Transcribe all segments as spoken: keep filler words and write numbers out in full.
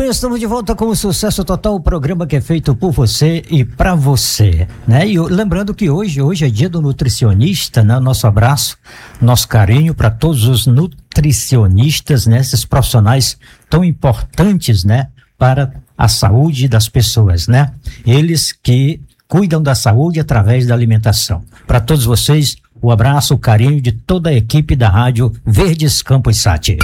bem, estamos de volta com o Sucesso Total, o programa que é feito por você e para você, né? E lembrando que hoje, hoje é dia do nutricionista, né? Nosso abraço, nosso carinho para todos os nutricionistas, né? Esses profissionais tão importantes, né? Para a saúde das pessoas, né? Eles que cuidam da saúde através da alimentação. Para todos vocês, o abraço, o carinho de toda a equipe da Rádio Verdes Campos Sat.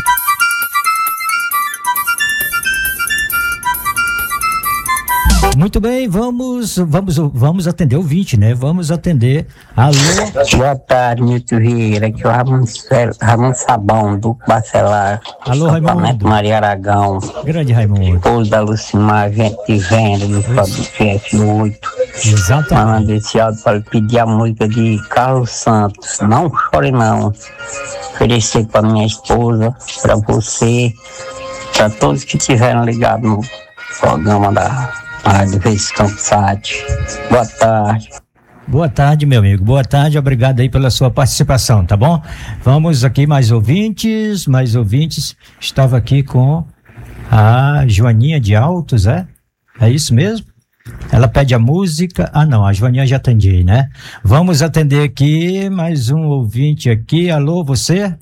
Muito bem, vamos, vamos, vamos atender o ouvinte, né? Vamos atender. Alô? Boa tarde, Milton Vieira, aqui é o Ramon, Ramon Sabão, do Bacelar. Alô, Raimundo. Maria Aragão. Grande Raimundo. Esposo da Lucimar, gente de venda, do G F oito. Exatamente. Falando esse áudio para pedir a música de Carlos Santos. Não chore não. Oferecer para minha esposa, para você, para todos que estiveram ligados no programa da Rádio Verdes Campos Sat. Boa tarde. Boa tarde, meu amigo. Boa tarde, obrigado aí pela sua participação, tá bom? Vamos aqui mais ouvintes, mais ouvintes. Estava aqui com a Joaninha de Altos, é? É isso mesmo? Ela pede a música. Ah, não, a Joaninha já atendi, né? Vamos atender aqui mais um ouvinte aqui. Alô, você?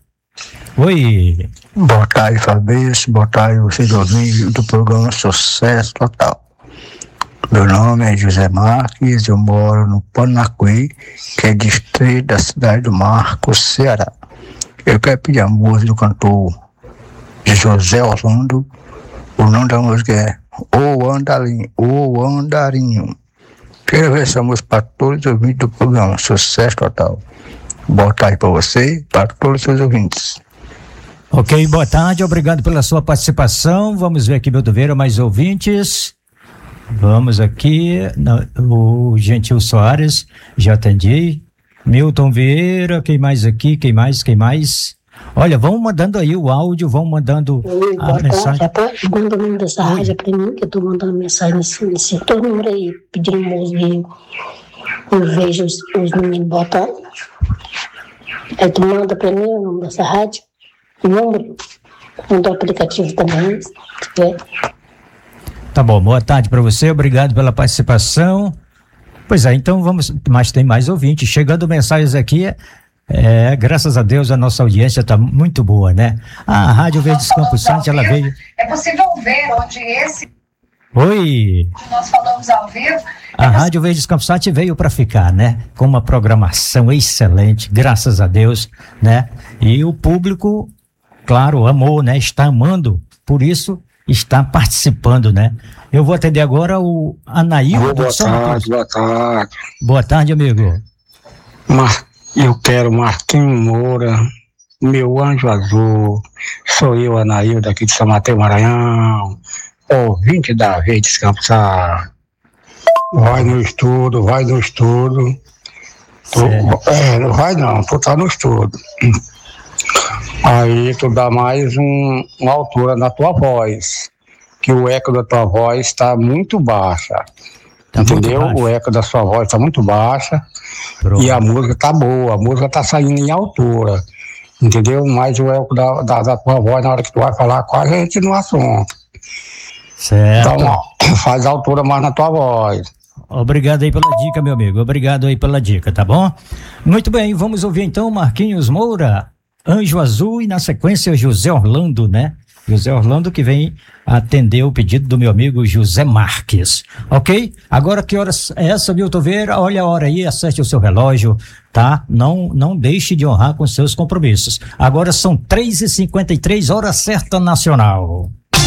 Oi. Boa tarde, Fabrício. Boa tarde, vocês ouvintes do programa Sucesso Total. Meu nome é José Marques, eu moro no Panacuí, que é distrito da cidade do Marcos, Ceará. Eu quero pedir a música do cantor José Orlando. O nome da música é O Andarinho, O Andarinho. Quero ver essa música para todos os ouvintes do programa Sucesso Total. Boa tarde para você e para todos os seus ouvintes. Ok, boa tarde, obrigado pela sua participação. Vamos ver aqui, meu Doveira, mais ouvintes. Vamos aqui, o Gentil Soares, já atendi. Milton Vieira, quem mais aqui, quem mais, quem mais? Olha, vão mandando aí o áudio, vão mandando Oi, a mensagem. Tarde, manda o número dessa rádio pra mim, que eu tô mandando mensagem nesse, nesse todo número aí, pedindo música. Eu vejo os, os meninos botando. Aí tu manda pra mim o nome dessa rádio, o número, manda o aplicativo também, se tiver. Tá bom, boa tarde para você, obrigado pela participação. Pois é, então vamos, mas tem mais ouvintes, chegando mensagens aqui, é, graças a Deus a nossa audiência tá muito boa, né? A Rádio Verdes Campos Sat, ela veio... É possível ver onde esse... Oi! Nós falamos ao vivo... A Rádio Verdes Campos Sat veio para ficar, né? Com uma programação excelente, graças a Deus, né? E o público, claro, amou, né? Está amando, por isso... está participando, né? Eu vou atender agora o Anaíldo. Boa tarde, boa tarde. Boa tarde, amigo. Mar... Eu quero Marquinhos Moura, meu anjo azul. Sou eu, Anaíldo, aqui de São Mateus, Maranhão. Ouvinte da Verdes Campos Sat. Vai no estudo, vai no estudo. Tu... É, não vai não, tu tá no estudo. Aí tu dá mais um, uma altura na tua voz, que o eco da tua voz está muito baixa, tá, entendeu? Muito o eco da sua voz está muito baixa. Pronto. E a música tá boa, a música tá saindo em altura, entendeu? Mas o eco da, da, da tua voz na hora que tu vai falar com a gente no assunto. Certo. Então, ó, faz altura mais na tua voz. Obrigado aí pela dica, meu amigo, obrigado aí pela dica, tá bom? Muito bem, vamos ouvir então Marquinhos Moura, Anjo Azul, e na sequência José Orlando, né? José Orlando que vem atender o pedido do meu amigo José Marques, ok? Agora que horas é essa, Milton Vieira? Olha a hora aí, acerte o seu relógio, tá? Não, não deixe de honrar com seus compromissos. Agora são três e cinquenta e três, hora certa nacional.